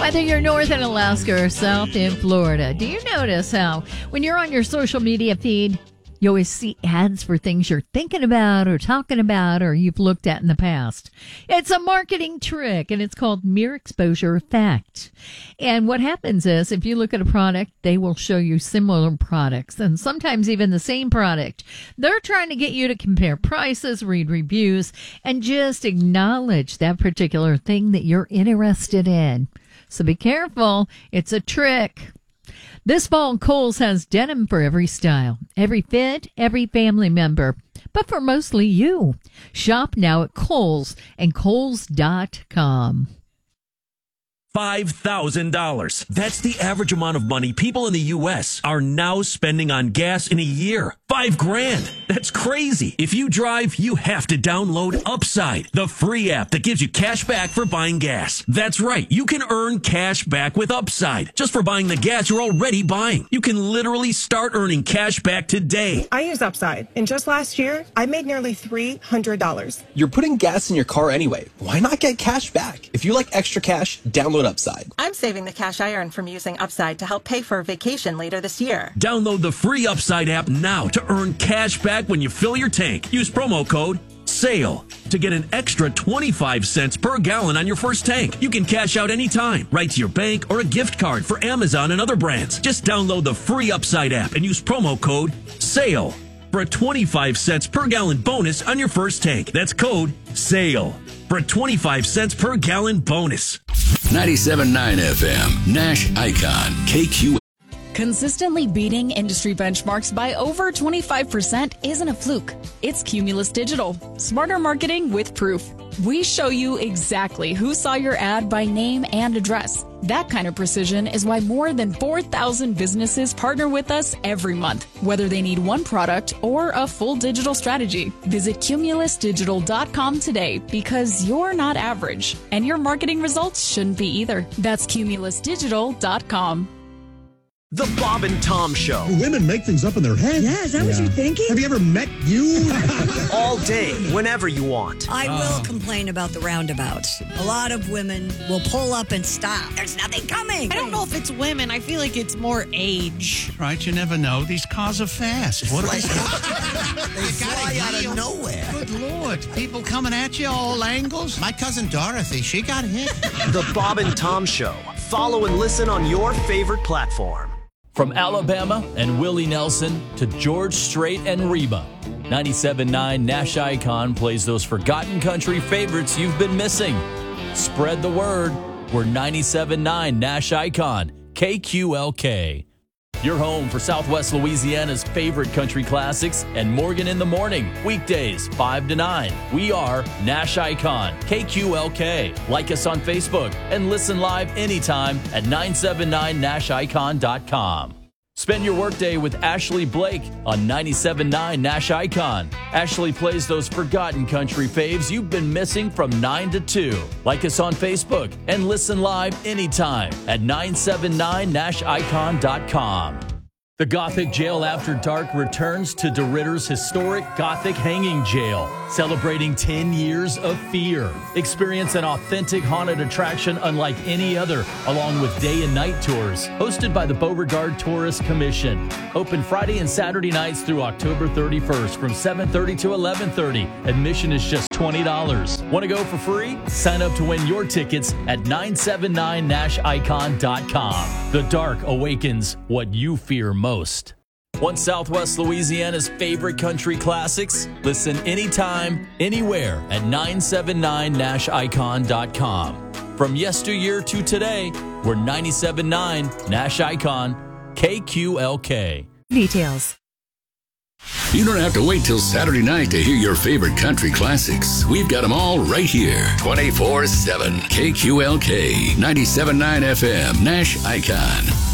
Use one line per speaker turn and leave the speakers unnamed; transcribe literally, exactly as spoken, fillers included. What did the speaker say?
Whether you're north in Alaska or south in Florida, do you notice how when you're on your social media feed, you always see ads for things you're thinking about or talking about or you've looked at in the past? It's a marketing trick, and it's called mere exposure effect. And what happens is if you look at a product, they will show you similar products and sometimes even the same product. They're trying to get you to compare prices, read reviews, and just acknowledge that particular thing that you're interested in. So be careful. It's a trick. This fall, Kohl's has denim for every style, every fit, every family member, but for mostly you. Shop now at Kohl's and Kohl's dot com.
five thousand dollars. That's the average amount of money people in the U S are now spending on gas in a year. Five grand. That's crazy. If you drive, you have to download Upside, the free app that gives you cash back for buying gas. That's right. You can earn cash back with Upside just for buying the gas you're already buying. You can literally start earning cash back today.
I use Upside, and just last year, I made nearly three hundred dollars.
You're putting gas in your car anyway. Why not get cash back? If you like extra cash, download Upside.
I'm saving the cash I earn from using Upside to help pay for a vacation later this year.
Download the free Upside app now to earn cash back when you fill your tank. Use promo code SALE to get an extra twenty-five cents per gallon on your first tank. You can cash out anytime, right to your bank or a gift card for Amazon and other brands. Just download the free Upside app and use promo code SALE for a twenty-five cents per gallon bonus on your first tank. That's code SALE for a twenty-five cents per gallon bonus.
ninety-seven point nine F M, Nash Icon, K Q.
Consistently beating industry benchmarks by over twenty-five percent isn't a fluke. It's Cumulus Digital. Smarter marketing with proof. We show you exactly who saw your ad by name and address. That kind of precision is why more than four thousand businesses partner with us every month, whether they need one product or a full digital strategy. Visit Cumulus Digital dot com today because you're not average, and your marketing results shouldn't be either. That's Cumulus Digital dot com.
The Bob and Tom Show.
Women make things up in their head.
Yeah, is that yeah. what you're thinking?
Have you ever met you?
All day, whenever you want.
I oh. will complain about the roundabouts. A lot of women will pull up and stop. There's nothing coming.
I don't know if it's women. I feel like it's more age.
Right, you never know. These cars are fast. What are they?
They fly out of nowhere.
Good Lord. People coming at you all angles. My cousin Dorothy, she got hit.
The Bob and Tom Show. Follow and listen on your favorite platform.
From Alabama and Willie Nelson to George Strait and Reba, ninety-seven point nine Nash Icon plays those forgotten country favorites you've been missing. Spread the word. We're ninety-seven point nine Nash Icon, K Q L K. Your home for Southwest Louisiana's favorite country classics and Morgan in the Morning, weekdays five to nine. We are Nash Icon, K Q L K. Like us on Facebook and listen live anytime at nine seven nine nash icon dot com. Spend your workday with Ashley Blake on ninety-seven point nine Nash Icon. Ashley plays those forgotten country faves you've been missing from nine to two. Like us on Facebook and listen live anytime at nine seven nine nash icon dot com. The Gothic Jail After Dark returns to DeRidder's historic Gothic Hanging Jail, celebrating ten years of fear. Experience an authentic haunted attraction unlike any other, along with day and night tours, hosted by the Beauregard Tourist Commission. Open Friday and Saturday nights through October thirty-first from seven thirty to eleven thirty. Admission is just twenty dollars. Want to go for free? Sign up to win your tickets at nine seven nine nash icon dot com. The dark awakens what you fear most. Want Southwest Louisiana's favorite country classics? Listen anytime, anywhere at nine seven nine nash icon dot com. From yesteryear to today, we're ninety-seven point nine Nash Icon, K Q L K.
Details.
You don't have to wait till Saturday night to hear your favorite country classics. We've got them all right here, twenty-four seven. K Q L K, ninety-seven point nine F M, Nash Icon.